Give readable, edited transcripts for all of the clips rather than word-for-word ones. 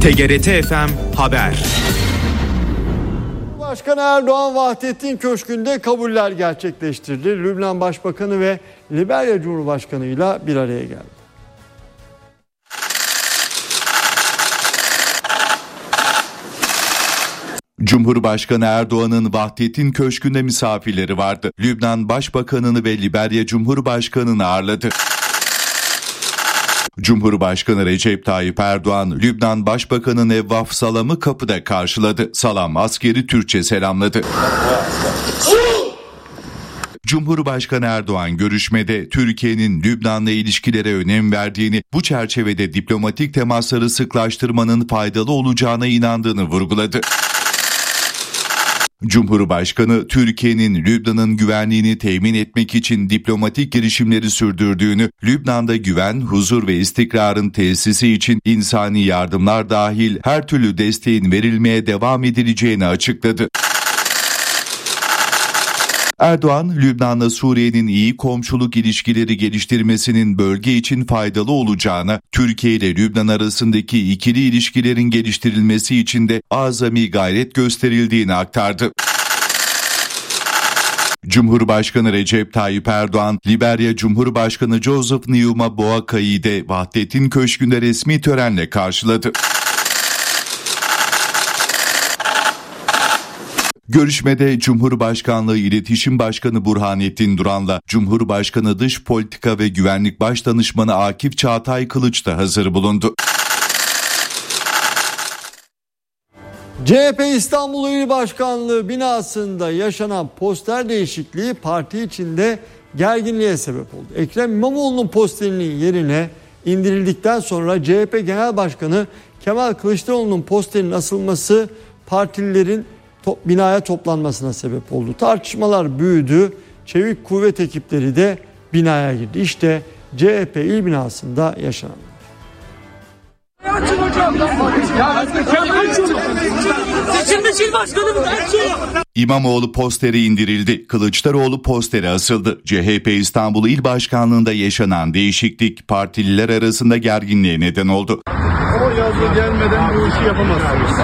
TGRT FM Haber. Başkan Erdoğan Vahdettin Köşkü'nde kabuller gerçekleştirdi. Lübnan Başbakanı ve Liberya Cumhurbaşkanı ile bir araya geldi. Cumhurbaşkanı Erdoğan'ın Vahdettin Köşkü'nde misafirleri vardı. Lübnan Başbakanı'nı ve Liberya Cumhurbaşkanı'nı ağırladı. Cumhurbaşkanı Recep Tayyip Erdoğan, Lübnan Başbakanı Nevvaf Salam'ı kapıda karşıladı. Salam askeri Türkçe selamladı. Cumhurbaşkanı Erdoğan görüşmede Türkiye'nin Lübnan'la ilişkilere önem verdiğini, bu çerçevede diplomatik temasları sıklaştırmanın faydalı olacağına inandığını vurguladı. Cumhurbaşkanı, Türkiye'nin Lübnan'ın güvenliğini temin etmek için diplomatik girişimleri sürdürdüğünü, Lübnan'da güven, huzur ve istikrarın tesisi için insani yardımlar dahil her türlü desteğin verilmeye devam edileceğini açıkladı. Erdoğan, Lübnan'la Suriye'nin iyi komşuluk ilişkileri geliştirmesinin bölge için faydalı olacağına, Türkiye ile Lübnan arasındaki ikili ilişkilerin geliştirilmesi için de azami gayret gösterildiğini aktardı. Cumhurbaşkanı Recep Tayyip Erdoğan, Liberya Cumhurbaşkanı Joseph Niyuma Boakai'yi de Vahdettin Köşkü'nde resmi törenle karşıladı. Görüşmede Cumhurbaşkanlığı İletişim Başkanı Burhanettin Duran'la Cumhurbaşkanı Dış Politika ve Güvenlik Başdanışmanı Akif Çağatay Kılıç da hazır bulundu. CHP İstanbul İl Başkanlığı binasında yaşanan poster değişikliği parti içinde gerginliğe sebep oldu. Ekrem İmamoğlu'nun posterinin yerine indirildikten sonra CHP Genel Başkanı Kemal Kılıçdaroğlu'nun posterinin asılması partililerin binaya toplanmasına sebep oldu. Tartışmalar büyüdü. Çevik kuvvet ekipleri de binaya girdi. İşte CHP il binasında yaşananlar. İmamoğlu posteri indirildi. Kılıçdaroğlu posteri asıldı. CHP İstanbul İl Başkanlığı'nda yaşanan değişiklik partililer arasında gerginliğe neden oldu. O yazı gelmeden bu işi yapamazsınız.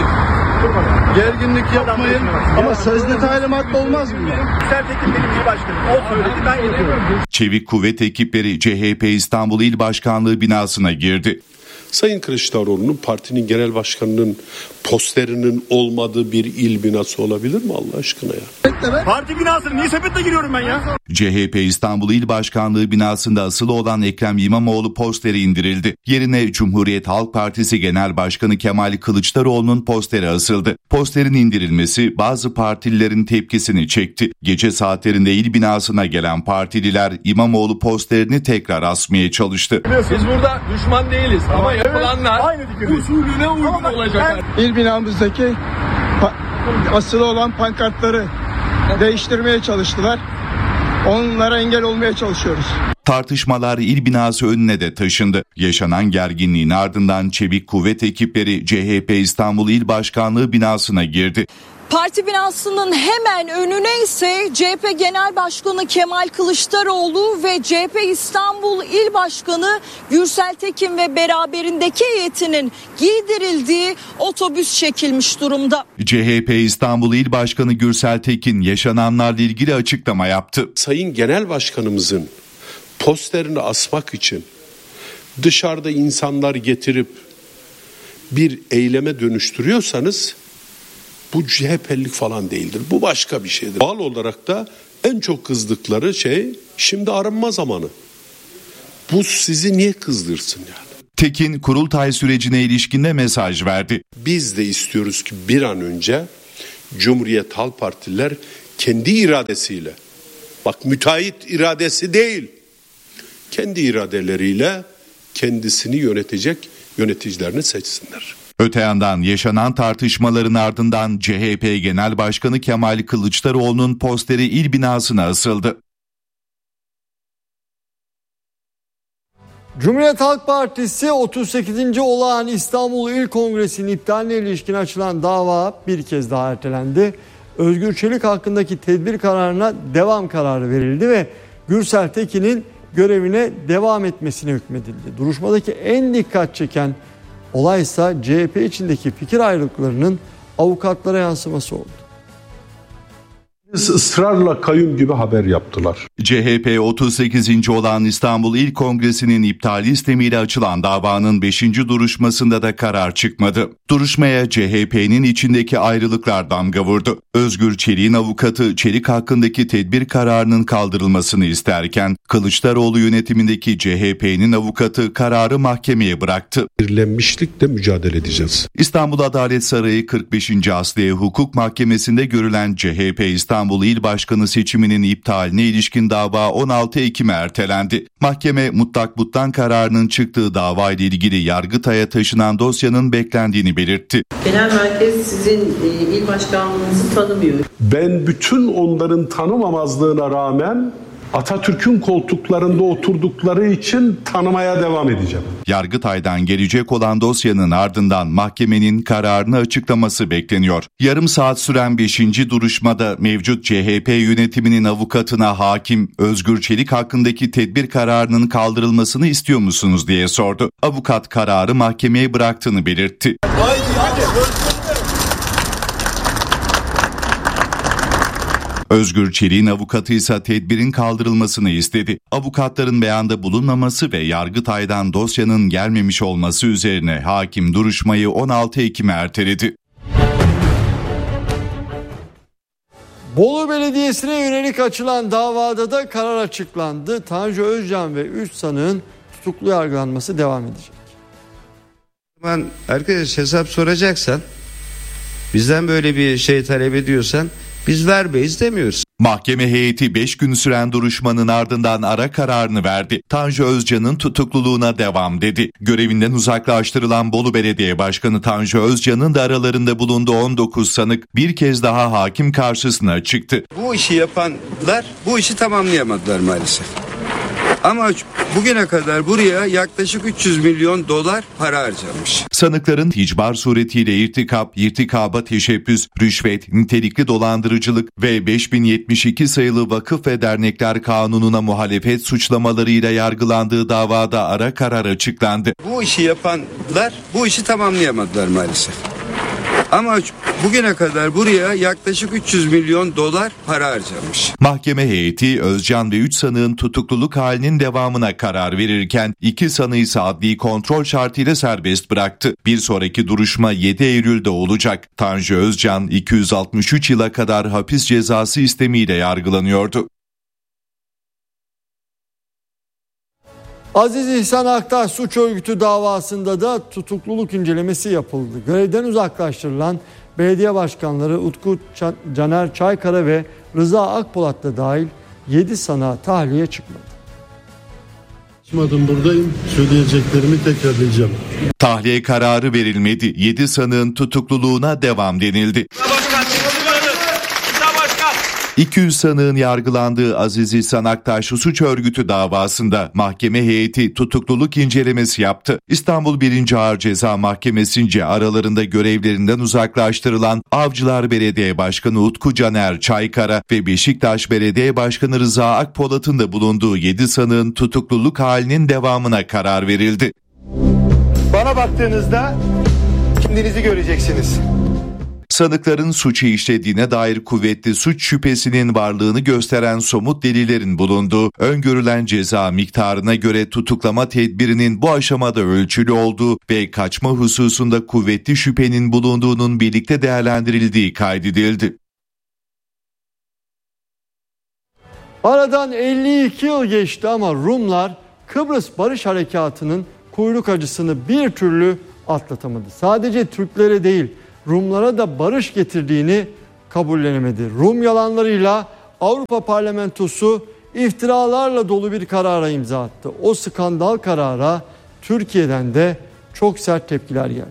Gerginlik yapmayın ama sözlü talimat olmaz mı? Sertekin benim il başkanım. O söyledi, ben yapıyorum. Çevik kuvvet ekipleri CHP İstanbul İl Başkanlığı binasına girdi. Sayın Kılıçdaroğlu'nun partinin genel başkanının posterinin olmadığı bir il binası olabilir mi Allah aşkına ya? Parti binası niye sepetle giriyorum ben ya? CHP İstanbul İl Başkanlığı binasında asılı olan Ekrem İmamoğlu posteri indirildi. Yerine Cumhuriyet Halk Partisi Genel Başkanı Kemal Kılıçdaroğlu'nun posteri asıldı. Posterin indirilmesi bazı partililerin tepkisini çekti. Gece saatlerinde il binasına gelen partililer İmamoğlu posterini tekrar asmaya çalıştı. Biz burada düşman değiliz ama yapılanlar usulüne uygun olacak. İl binamızdaki asılı olan pankartları değiştirmeye çalıştılar. Onlara engel olmaya çalışıyoruz. Tartışmalar il binası önüne de taşındı. Yaşanan gerginliğin ardından Çevik Kuvvet ekipleri CHP İstanbul İl Başkanlığı binasına girdi. Parti binasının hemen önüne ise CHP Genel Başkanı Kemal Kılıçdaroğlu ve CHP İstanbul İl Başkanı Gürsel Tekin ve beraberindeki heyetinin giydirildiği otobüs çekilmiş durumda. CHP İstanbul İl Başkanı Gürsel Tekin yaşananlarla ilgili açıklama yaptı. Sayın Genel Başkanımızın posterini asmak için dışarıda insanlar getirip bir eyleme dönüştürüyorsanız bu CHP'lik falan değildir. Bu başka bir şeydir. Doğal olarak da en çok kızdıkları şey şimdi arınma zamanı. Bu sizi niye kızdırsın yani? Tekin kurultay sürecine ilişkin de mesaj verdi. Biz de istiyoruz ki bir an önce Cumhuriyet Halk Partililer kendi iradesiyle, bak müteahhit iradesi değil, kendi iradeleriyle kendisini yönetecek yöneticilerini seçsinler. Öte yandan yaşanan tartışmaların ardından CHP Genel Başkanı Kemal Kılıçdaroğlu'nun posteri il binasına asıldı. Cumhuriyet Halk Partisi 38. Olağan İstanbul İl Kongresi'nin iptaline ilişkin açılan dava bir kez daha ertelendi. Özgür Çelik hakkındaki tedbir kararına devam kararı verildi ve Gürsel Tekin'in görevine devam etmesine hükmedildi. Duruşmadaki en dikkat çeken Olaysa CHP içindeki fikir ayrılıklarının avukatlara yansıması oldu. Israrla kayyum gibi haber yaptılar. CHP 38. olan İstanbul İl Kongresi'nin iptali istemiyle açılan davanın 5. duruşmasında da karar çıkmadı. Duruşmaya CHP'nin içindeki ayrılıklar damga vurdu. Özgür Çelik'in avukatı Çelik hakkındaki tedbir kararının kaldırılmasını isterken Kılıçdaroğlu yönetimindeki CHP'nin avukatı kararı mahkemeye bıraktı. Birlenmişlikle mücadele edeceğiz. İstanbul Adalet Sarayı 45. Asliye Hukuk Mahkemesi'nde görülen CHP İstanbul İl Başkanı seçiminin iptaline ilişkin dava 16 Ekim'e ertelendi. Mahkeme mutlak kararının çıktığı dava ile ilgili Yargıtay'a taşınan dosyanın beklendiğini belirtti. Genel merkez sizin il başkanlığınızı tanımıyor. Ben bütün onların tanımamazlığına rağmen Atatürk'ün koltuklarında oturdukları için tanımaya devam edeceğim. Yargıtay'dan gelecek olan dosyanın ardından mahkemenin kararını açıklaması bekleniyor. Yarım saat süren 5. duruşmada mevcut CHP yönetiminin avukatına hakim Özgür Çelik hakkındaki tedbir kararının kaldırılmasını istiyor musunuz diye sordu. Avukat kararı mahkemeye bıraktığını belirtti. Özgür Çelik'in avukatı ise tedbirin kaldırılmasını istedi. Avukatların beyanda bulunmaması ve Yargıtay'dan dosyanın gelmemiş olması üzerine hakim duruşmayı 16 Ekim'e erteledi. Bolu Belediyesi'ne yönelik açılan davada da karar açıklandı. Tanju Özcan ve 3 sanığın tutuklu yargılanması devam edecek. Arkadaş hesap soracaksan, bizden böyle bir şey talep ediyorsan biz vermeyiz demiyoruz. Mahkeme heyeti 5 gün süren duruşmanın ardından ara kararını verdi. Tanju Özcan'ın tutukluluğuna devam dedi. Görevinden uzaklaştırılan Bolu Belediye Başkanı Tanju Özcan'ın da aralarında bulunduğu 19 sanık bir kez daha hakim karşısına çıktı. Bu işi yapanlar bu işi tamamlayamadılar maalesef. Ama bugüne kadar buraya yaklaşık 300 milyon dolar para harcanmış. Sanıkların icbar suretiyle irtikaba teşebbüs, rüşvet, nitelikli dolandırıcılık ve 5072 sayılı Vakıf ve Dernekler Kanunu'na muhalefet suçlamalarıyla yargılandığı davada ara karar açıklandı. Bu işi yapanlar bu işi tamamlayamadılar maalesef. Ama bugüne kadar buraya yaklaşık 300 milyon dolar para harcanmış. Mahkeme heyeti Özcan ve 3 sanığın tutukluluk halinin devamına karar verirken 2 sanığı ise adli kontrol şartıyla serbest bıraktı. Bir sonraki duruşma 7 Eylül'de olacak. Tanju Özcan 263 yıla kadar hapis cezası istemiyle yargılanıyordu. Aziz İhsan Aktaş suç örgütü davasında da tutukluluk incelemesi yapıldı. Görevden uzaklaştırılan belediye başkanları Utku Caner Çaykara ve Rıza Akpolat da dahil 7 sanığa tahliye çıkmadı. Buradayım. Söyleyeceklerimi tekrarlayacağım. Tahliye kararı verilmedi. 7 sanığın tutukluluğuna devam denildi. 200 sanığın yargılandığı Aziz İhsan Aktaş suç örgütü davasında mahkeme heyeti tutukluluk incelemesi yaptı. İstanbul 1. Ağır Ceza Mahkemesi'nce aralarında görevlerinden uzaklaştırılan Avcılar Belediye Başkanı Utku Caner Çaykara ve Beşiktaş Belediye Başkanı Rıza Akpolat'ın da bulunduğu 7 sanığın tutukluluk halinin devamına karar verildi. Bana baktığınızda kendinizi göreceksiniz. Sanıkların suçu işlediğine dair kuvvetli suç şüphesinin varlığını gösteren somut delillerin bulunduğu, öngörülen ceza miktarına göre tutuklama tedbirinin bu aşamada ölçülü olduğu ve kaçma hususunda kuvvetli şüphenin bulunduğunun birlikte değerlendirildiği kaydedildi. Aradan 52 yıl geçti ama Rumlar Kıbrıs Barış Harekatı'nın kuyruk acısını bir türlü atlatamadı. Sadece Türklere değil, Rumlara da barış getirdiğini kabullenemedi. Rum yalanlarıyla Avrupa Parlamentosu iftiralarla dolu bir karara imza attı. O skandal karara Türkiye'den de çok sert tepkiler geldi.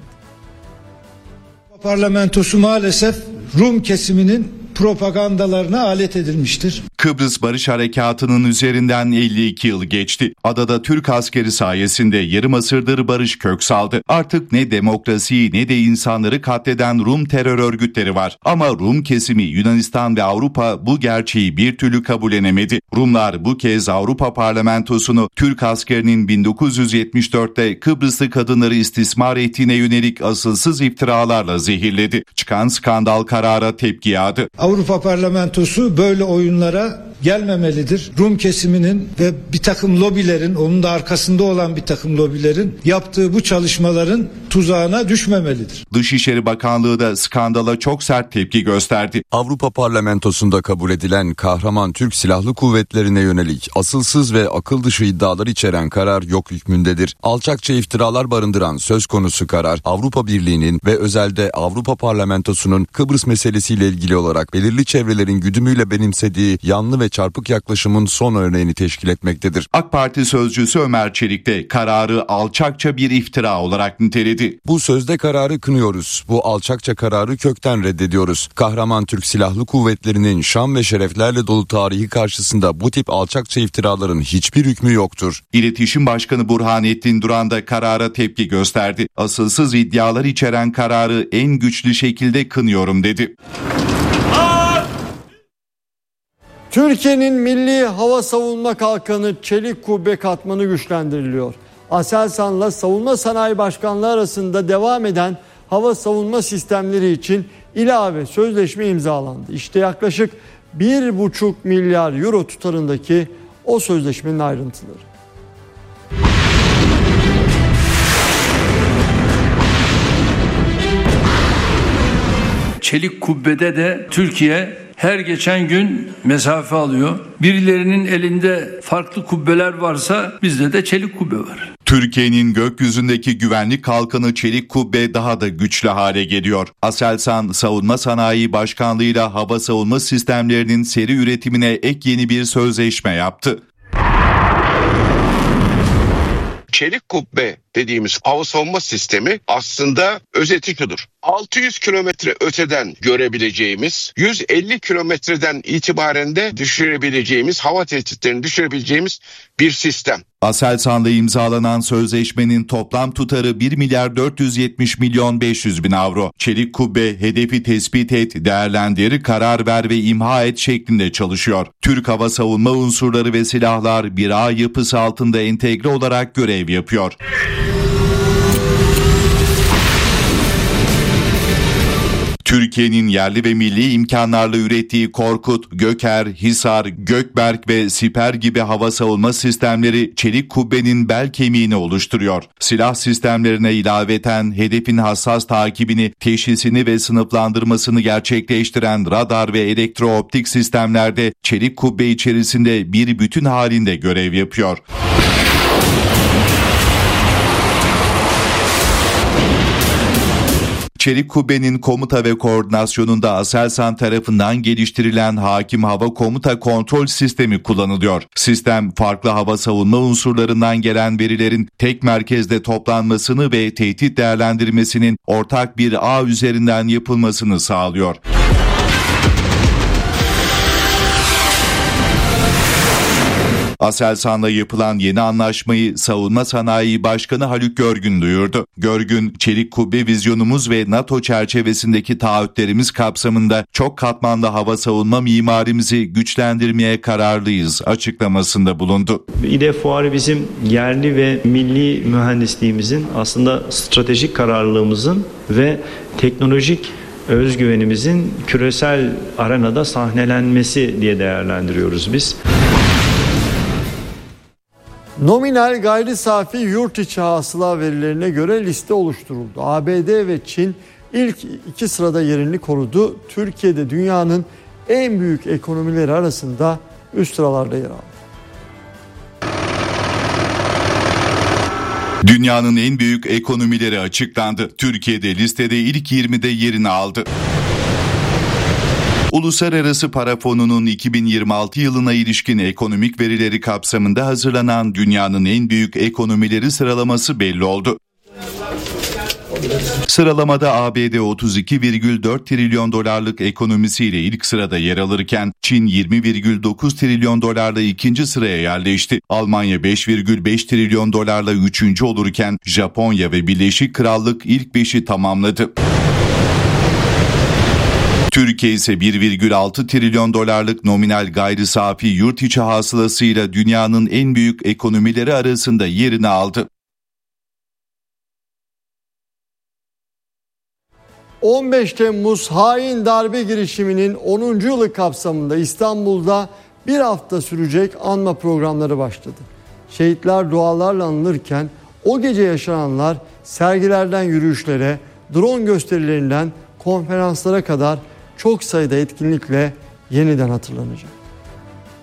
Parlamentosu maalesef Rum kesiminin propagandalarına alet edilmiştir. Kıbrıs Barış Harekatı'nın üzerinden 52 yıl geçti. Adada Türk askeri sayesinde yarım asırdır barış kök saldı. Artık ne demokrasiyi ne de insanları katleden Rum terör örgütleri var. Ama Rum kesimi Yunanistan ve Avrupa bu gerçeği bir türlü kabullenemedi. Rumlar bu kez Avrupa Parlamentosunu Türk askerinin 1974'te Kıbrıslı kadınları istismar ettiğine yönelik asılsız iftiralarla zehirledi. Çıkan skandal karara tepki yağdı. Avrupa Parlamentosu böyle oyunlara gelmemelidir. Rum kesiminin ve bir takım lobilerin, onun da arkasında olan bir takım lobilerin yaptığı bu çalışmaların tuzağına düşmemelidir. Dışişleri Bakanlığı da skandala çok sert tepki gösterdi. Avrupa Parlamentosu'nda kabul edilen kahraman Türk Silahlı Kuvvetlerine yönelik asılsız ve akıl dışı iddialar içeren karar yok hükmündedir. Alçakça iftiralar barındıran söz konusu karar, Avrupa Birliği'nin ve özelde Avrupa Parlamentosu'nun Kıbrıs meselesiyle ilgili olarak belirli çevrelerin güdümüyle benimsediği yanlı ve çarpık yaklaşımın son örneğini teşkil etmektedir. AK Parti sözcüsü Ömer Çelik de kararı alçakça bir iftira olarak niteledi. Bu sözde kararı kınıyoruz. Bu alçakça kararı kökten reddediyoruz. Kahraman Türk Silahlı Kuvvetleri'nin şan ve şereflerle dolu tarihi karşısında bu tip alçakça iftiraların hiçbir hükmü yoktur. İletişim Başkanı Burhanettin Duran da karara tepki gösterdi. Asılsız iddialar içeren kararı en güçlü şekilde kınıyorum dedi. Türkiye'nin milli hava savunma kalkanı Çelik Kubbe katmanı güçlendiriliyor. Aselsan'la Savunma Sanayi Başkanlığı arasında devam eden hava savunma sistemleri için ilave sözleşme imzalandı. İşte yaklaşık 1,5 milyar euro tutarındaki o sözleşmenin ayrıntıları. Çelik Kubbe'de de Türkiye her geçen gün mesafe alıyor. Birilerinin elinde farklı kubbeler varsa bizde de çelik kubbe var. Türkiye'nin gökyüzündeki güvenlik kalkanı Çelik Kubbe daha da güçlü hale geliyor. Aselsan Savunma Sanayi Başkanlığı'yla hava savunma sistemlerinin seri üretimine ek yeni bir sözleşme yaptı. Çelik Kubbe dediğimiz hava savunma sistemi aslında özeti şudur. 600 kilometre öteden görebileceğimiz, 150 kilometreden itibaren de düşürebileceğimiz, hava tehditlerini düşürebileceğimiz bir sistem. Aselsan'la imzalanan sözleşmenin toplam tutarı 1 milyar 470 milyon 500 bin avro. Çelik Kubbe hedefi tespit et, değerlendir, karar ver ve imha et şeklinde çalışıyor. Türk hava savunma unsurları ve silahlar bir ağ yapısı altında entegre olarak görev yapıyor. Türkiye'nin yerli ve milli imkanlarla ürettiği Korkut, Göker, Hisar, Gökberk ve Siper gibi hava savunma sistemleri Çelik Kubbe'nin bel kemiğini oluşturuyor. Silah sistemlerine ilaveten hedefin hassas takibini, teşhisini ve sınıflandırmasını gerçekleştiren radar ve elektrooptik sistemlerde Çelik Kubbe içerisinde bir bütün halinde görev yapıyor. Çelik Kubbe'nin komuta ve koordinasyonunda Aselsan tarafından geliştirilen Hakim Hava Komuta Kontrol Sistemi kullanılıyor. Sistem farklı hava savunma unsurlarından gelen verilerin tek merkezde toplanmasını ve tehdit değerlendirmesinin ortak bir ağ üzerinden yapılmasını sağlıyor. Aselsan'la yapılan yeni anlaşmayı Savunma Sanayi Başkanı Haluk Görgün duyurdu. Görgün, Çelik Kubbe vizyonumuz ve NATO çerçevesindeki taahhütlerimiz kapsamında çok katmanlı hava savunma mimarimizi güçlendirmeye kararlıyız açıklamasında bulundu. İDE Fuarı bizim yerli ve milli mühendisliğimizin, aslında stratejik kararlılığımızın ve teknolojik özgüvenimizin küresel arenada sahnelenmesi diye değerlendiriyoruz biz. Nominal gayri safi yurt içi hasıla verilerine göre liste oluşturuldu. ABD ve Çin ilk 2 sırada yerini korudu. Türkiye'de dünyanın en büyük ekonomileri arasında üst sıralarda yer aldı. Dünyanın en büyük ekonomileri açıklandı. Türkiye'de listede ilk 20'de yerini aldı. Uluslararası Para Fonu'nun 2026 yılına ilişkin ekonomik verileri kapsamında hazırlanan dünyanın en büyük ekonomileri sıralaması belli oldu. Sıralamada ABD 32,4 trilyon dolarlık ekonomisiyle ilk sırada yer alırken Çin 20,9 trilyon dolarla ikinci sıraya yerleşti. Almanya 5,5 trilyon dolarla üçüncü olurken Japonya ve Birleşik Krallık ilk beşi tamamladı. Türkiye ise 1,6 trilyon dolarlık nominal gayri safi yurt içi hasılasıyla dünyanın en büyük ekonomileri arasında yerini aldı. 15 Temmuz hain darbe girişiminin 10. yılı kapsamında İstanbul'da bir hafta sürecek anma programları başladı. Şehitler dualarla anılırken o gece yaşananlar sergilerden yürüyüşlere, drone gösterilerinden konferanslara kadar çok sayıda etkinlikle yeniden hatırlanacak.